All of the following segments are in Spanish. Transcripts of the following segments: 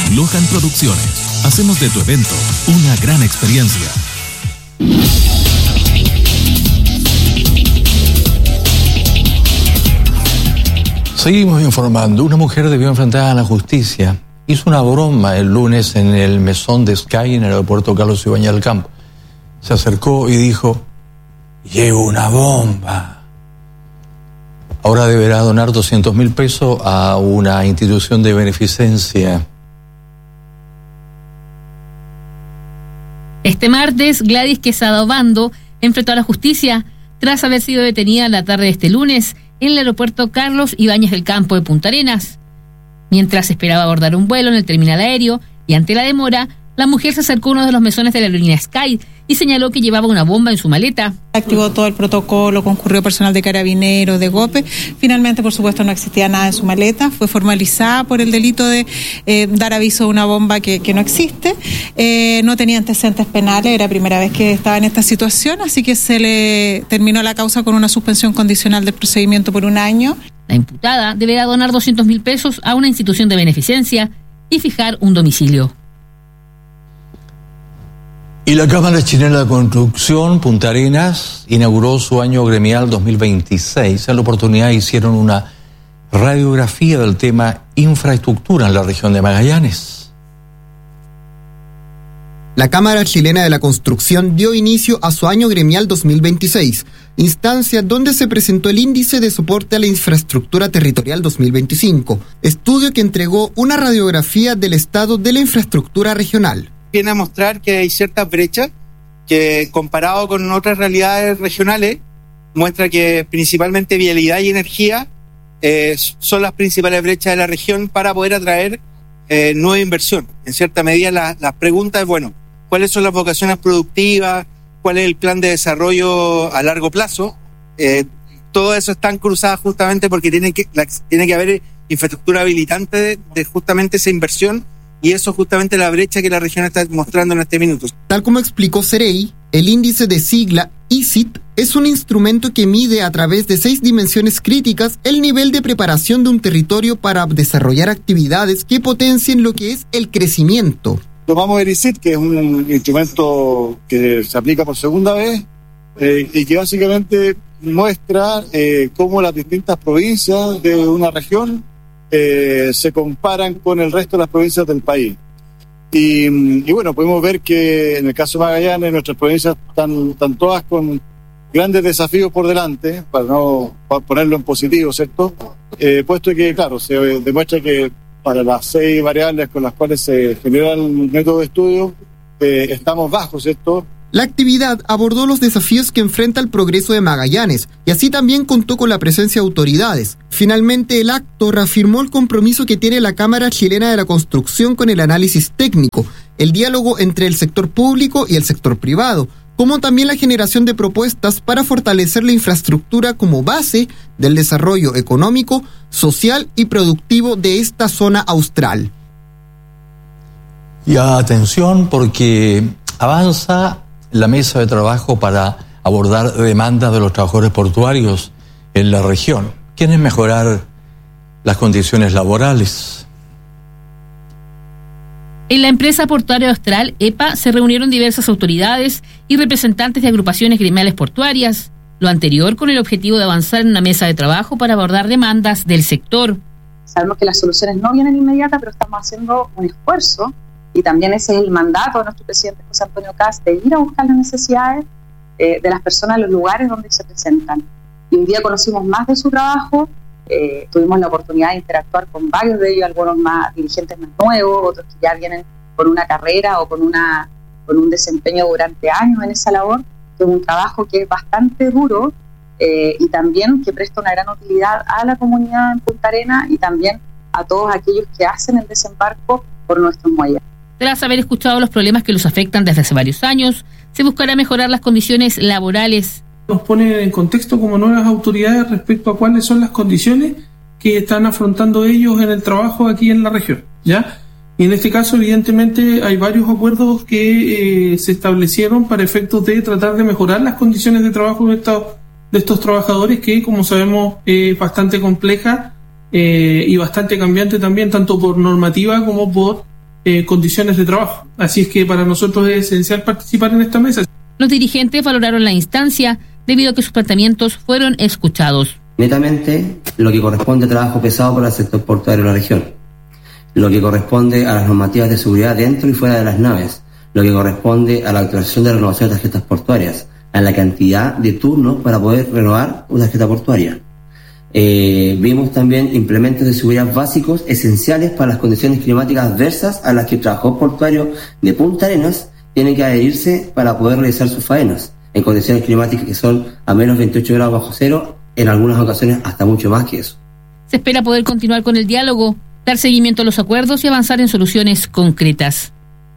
Lohan Producciones. Hacemos de tu evento una gran experiencia. Seguimos informando. Una mujer debió enfrentar a la justicia. Hizo una broma el lunes en el mesón de Sky en el aeropuerto Carlos Ibáñez del Campo. Se acercó y dijo: llevo una bomba. Ahora deberá donar 200.000 pesos a una institución de beneficencia. Este martes, Gladys Quesada Obando enfrentó a la justicia tras haber sido detenida la tarde de este lunes en el aeropuerto Carlos Ibáñez del Campo de Punta Arenas. Mientras esperaba abordar un vuelo en el terminal aéreo y ante la demora, la mujer se acercó a uno de los mesones de la aerolínea Sky y señaló que llevaba una bomba en su maleta. Activó todo el protocolo, concurrió personal de Carabineros, de GOPE. Finalmente, por supuesto, no existía nada en su maleta. Fue formalizada por el delito de dar aviso de una bomba que no existe. No tenía antecedentes penales, era la primera vez que estaba en esta situación, así que se le terminó la causa con una suspensión condicional del procedimiento por 1 año. La imputada deberá donar 200.000 pesos a una institución de beneficencia y fijar un domicilio. Y la Cámara Chilena de Construcción, Punta Arenas, inauguró su año gremial 2026. En la oportunidad hicieron una radiografía del tema infraestructura en la región de Magallanes. La Cámara Chilena de la Construcción dio inicio a su año gremial 2026, instancia donde se presentó el Índice de Soporte a la Infraestructura Territorial 2025, estudio que entregó una radiografía del estado de la infraestructura regional. Viene a mostrar que hay ciertas brechas que, comparado con otras realidades regionales, muestra que principalmente vialidad y energía son las principales brechas de la región para poder atraer nueva inversión. En cierta medida la pregunta es, bueno, ¿cuáles son las vocaciones productivas? ¿Cuál es el plan de desarrollo a largo plazo? Todo eso están cruzadas justamente porque tiene que haber infraestructura habilitante de justamente esa inversión. Y eso es justamente la brecha que la región está mostrando en este minuto. Tal como explicó Cerey, el índice de sigla ICIT es un instrumento que mide a través de 6 dimensiones críticas el nivel de preparación de un territorio para desarrollar actividades que potencien lo que es el crecimiento. Tomamos el ICIT, que es un instrumento que se aplica por segunda vez y que básicamente muestra cómo las distintas provincias de una región se comparan con el resto de las provincias del país. Y bueno, podemos ver que en el caso de Magallanes, nuestras provincias están todas con grandes desafíos por delante, para ponerlo en positivo, ¿cierto? Puesto que, claro, se demuestra que para las 6 variables con las cuales se genera el método de estudio, estamos bajos, ¿cierto? La actividad abordó los desafíos que enfrenta el progreso de Magallanes y así también contó con la presencia de autoridades. Finalmente, el acto reafirmó el compromiso que tiene la Cámara Chilena de la Construcción con el análisis técnico, el diálogo entre el sector público y el sector privado, como también la generación de propuestas para fortalecer la infraestructura como base del desarrollo económico, social y productivo de esta zona austral. Y atención, porque avanza la mesa de trabajo para abordar demandas de los trabajadores portuarios en la región. ¿Quieren mejorar las condiciones laborales? En la empresa portuaria austral, EPA, se reunieron diversas autoridades y representantes de agrupaciones gremiales portuarias, lo anterior con el objetivo de avanzar en una mesa de trabajo para abordar demandas del sector. Sabemos que las soluciones no vienen inmediatas, pero estamos haciendo un esfuerzo. Y también ese es el mandato de nuestro presidente José Antonio Kast, de ir a buscar las necesidades de las personas en los lugares donde se presentan. Y un día conocimos más de su trabajo, tuvimos la oportunidad de interactuar con varios de ellos, algunos más dirigentes más nuevos, otros que ya vienen con una carrera o con un desempeño durante años en esa labor. Es un trabajo que es bastante duro y también que presta una gran utilidad a la comunidad en Punta Arenas y también a todos aquellos que hacen el desembarco por nuestros muelles. Tras haber escuchado los problemas que los afectan desde hace varios años, se buscará mejorar las condiciones laborales. Nos pone en contexto como nuevas autoridades respecto a cuáles son las condiciones que están afrontando ellos en el trabajo aquí en la región, ¿ya? Y en este caso, evidentemente, hay varios acuerdos que se establecieron para efectos de tratar de mejorar las condiciones de trabajo de estos trabajadores que, como sabemos, es bastante compleja y bastante cambiante también, tanto por normativa como por condiciones de trabajo. Así es que para nosotros es esencial participar en esta mesa. Los dirigentes valoraron la instancia debido a que sus planteamientos fueron escuchados. Netamente lo que corresponde a trabajo pesado para el sector portuario de la región, lo que corresponde a las normativas de seguridad dentro y fuera de las naves, lo que corresponde a la actualización de la renovación de tarjetas portuarias, a la cantidad de turnos para poder renovar una tarjeta portuaria. Vimos también implementos de seguridad básicos esenciales para las condiciones climáticas adversas a las que el trabajador portuario de Punta Arenas tiene que adherirse para poder realizar sus faenas, en condiciones climáticas que son a menos 28 grados bajo cero, en algunas ocasiones hasta mucho más que eso. Se espera poder continuar con el diálogo, dar seguimiento a los acuerdos y avanzar en soluciones concretas.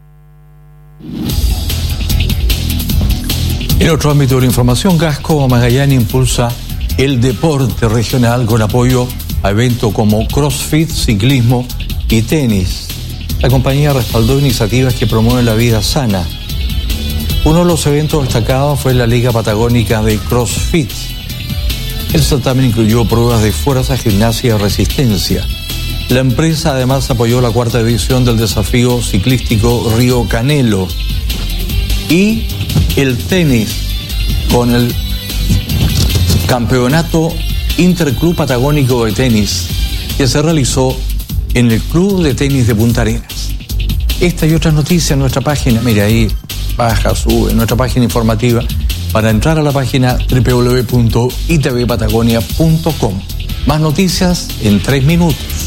En otro ámbito de la información, Gasco Magallanes impulsa el deporte regional con apoyo a eventos como CrossFit, ciclismo y tenis. La compañía respaldó iniciativas que promueven la vida sana. Uno de los eventos destacados fue la Liga Patagónica de CrossFit. El certamen incluyó pruebas de fuerza, gimnasia y resistencia. La empresa además apoyó la 4ª edición del desafío ciclístico Río Canelo y el tenis con el Campeonato Interclub Patagónico de Tenis que se realizó en el Club de Tenis de Punta Arenas. Esta y otras noticias en nuestra página, mire ahí, baja, sube, en nuestra página informativa, para entrar a la página www.itvpatagonia.com. Más noticias en 3 minutos.